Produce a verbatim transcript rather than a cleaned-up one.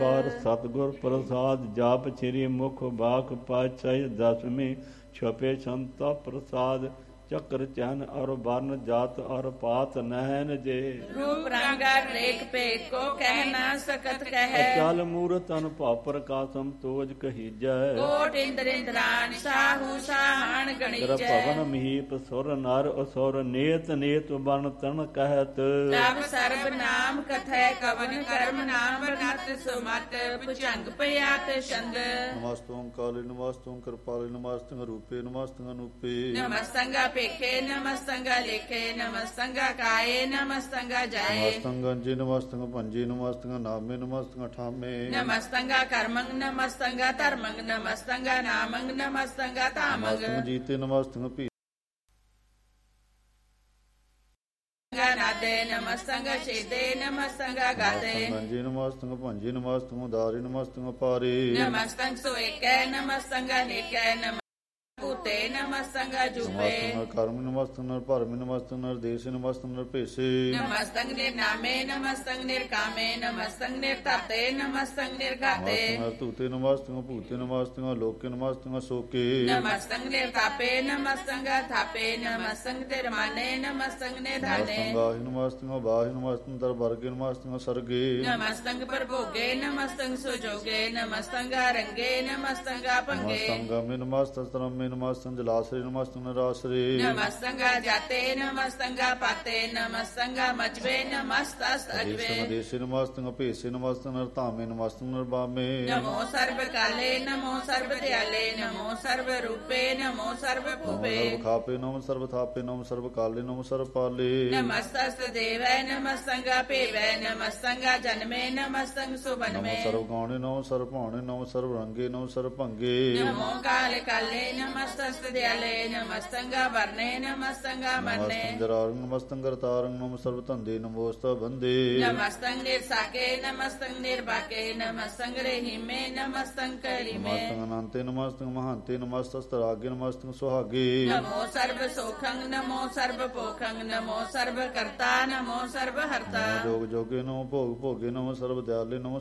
ਪਰ ਸਤਿਗੁਰ ਪ੍ਰਸਾਦ ਜਾਪ ਸ੍ਰੀ ਮੁਖ ਬਾਖ ਪਾਤਸ਼ਾਹੀ ਦਸਵੀਂ ਛਪੇ ਸੰਤਾ ਪ੍ਰਸਾਦ ਚੱਕਰ ਚੈਨ ਔਰ ਵਰਨ ਜਾਤ ਔਰ ਪਾਤ ਨਹਿਨ ਜੇ रूप रंगा रेख पे को कह ना सकत कह ਅਚਲ ਮੂਰਤ ਅਨੁਭਵ ਪ੍ਰਕਾਸ਼ਮ ਤੋਜ ਕਹੀਜੈ कोट इंद्र इंद्रान साहू साहन ਤੇਰਾ गणिजै ਭਵਨ ਮਹੀਪ ਸੁਰ ਨਰ ਅਸੁਰ ਨੇਤ ਨੇਤ ਬਨ ਤਨ ਕਹਿਤ तब सर्व नाम कथय कवन कर्म नाम नत सुमत भुजंग पयात छंद ਨਮਸਤੁ ਕਾਲੇ ਨਮਸਤੁ ਕਿਰਪਾਲੇ ਨਮਸਤੁ ਰੂਪੇ ਨਮਸਤੁ ਅਨੂਪੇ नमस्तंगा पेखे नमस्तंगा लेखे नमस्तंगा काये नमस्तंगा जाए ਨਮਸਤੁ ਗੰਜੇ ਨਮਸਤੁ ਭੰਜੇ ਨਮਸਤੁ ਨਾਮੇ ਨਮਸਤੁ ਠਾਮੇ नमस्तंगा कर्मंग नमस्तंगा धर्मंग नमस्तंगा नामंग नमस्तंगा तामंग ਨਮਸਤੁ ਜੀਤੇ ਨਮਸਤੁ ਭੀ नादे नमस्तंगा छेदे नमस्तंगा गाते ਗੰਜੇ ਨਮਸਤੁ ਭੰਜੇ ਨਮਸਤੁ ਦਾਰੇ ਨਮਸਤੁ ਪਾਰੇ नमस्तंग सोएकै नमस्तंगा नेकै नम भूते नमस्तंगा जुपे ਨਮਸਤੁ ਕਰਮ ਨਮਸਤੁ ਨਰ ਭਰਮ ਨਮਸਤੁ ਨਰ ਦੇਸ਼ ਨਮਸਤੁ ਨਰ ਭੇਸੇ नमस्तंग निर्नामे नमस्तंग निर्कामे नमस्तंग निर्ताते नमस्तंग निर्घाते ਨਮਸਤੁ ਨਰ ਧੂਤੇ ਨਮਸਤੁ ਭੂਤੇ ਨਮਸਤੁ ਲੋਕੇ ਨਮਸਤੁ ਸੋਕੇ नमस्तंग निर्तापे नमस्तंग थापे नमस्तंग निर्माने नमस्तंग निधाने ਨਮਸਤੁ ਨਮਸਤੁ ਬਾਹਿ ਨਮਸਤੁ ਦਰ ਵਰਗੇ ਨਮਸਤੁ ਸਰਗੇ नमस्तंग प्रभोगे नमस्तंग सुजोगे नमस्तंग रंगे नमस्तंग भंगे ਨਮਸਤੁ ਮੇ ਨਮਸਤੁ ਤਰਮੇ ਨਮਸਤੁ ਜਲਾਸਰੇ ਨਮਸਤੁ ਨਰਾਸਰੇ नमस्तंग जाते नमस्तंग पाते नमस्तंग मजबे नमस्तस अजबे ਦੇਸੇ ਨਮਸਤੁ ਭੇਸੇ ਨਮਸਤੁ ਨਰ ਧਾਮੇ ਨਮਸਤੁ ਨਰ ਬਾਮੇ नमो सर्व काले नमो सर्व दयाले नमो सर्व रूपे नमो सर्व भूपे ਸਰਬ ਖਾਪੇ ਨਮ ਸਰਬ ਥਾਪੇ ਨਮ ਸਰਬ ਕਾਲੇ ਨਮ ਸਰਬ ਪਾਲੇ नमस्तस्त देवै नमस्तंग पेवै नमस्तंग जन्मे नमस्तंग सुबन ਨਮ में ਸਰਬ ਗਾਉਣੇ ਨਮ ਸਰਬ ਭਾਣੇ ਨਮ ਸਰਬ ਰੰਗੇ ਨਮ ਸਰਬ ਭੰਗੇ नमो काल काले नमस्तस्त दयाले नमस्तंग वर्णे नमस्तंग मन्ने ਨਮਸਤੰਗਰਾਰੰ ਨਮਸਤੰਗਰਤਾਰੰ ਨਮ ਸਰਬ ਧੰਦੇ ਨਮੋਸਤਾ ਬੰਦੇ नमस्तंग निर्साके नमस्तंग निर्बाके नमस्तंग रेहिमे नमस्तंग करिमे ਨਮਸਤੰ ਅਨੰਤੇ ਨਮਸਤੰ ਮਹਾਂਤੇ ਨਮਸਤਸਤਰਾਗੇ ਨਮਸਤੰ ਸੁਹਾਗੇ नमो सर्व सोखंग नमो सर्व पोखंग नमो सर्व कर्ता नमो सर्व हर्ता ਜੋਗ ਜੋਗੇ ਨਮ ਭੋਗ ਭੋਗੇ ਨਮ ਸਰਬ ਦਿਆਲੇ ਨਮ